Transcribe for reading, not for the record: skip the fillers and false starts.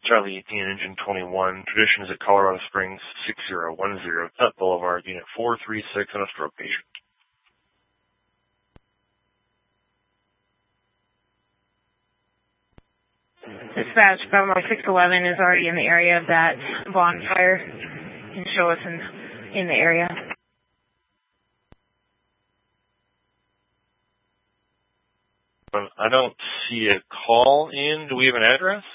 Charlie 18, Engine 21. Tradition is at Colorado Springs 6010, Tut Boulevard, Unit 436, and a stroke patient. Dispatch, Bellmore 611 is already in the area of that bonfire. Can show us in the area. I don't see a call in. Do we have an address?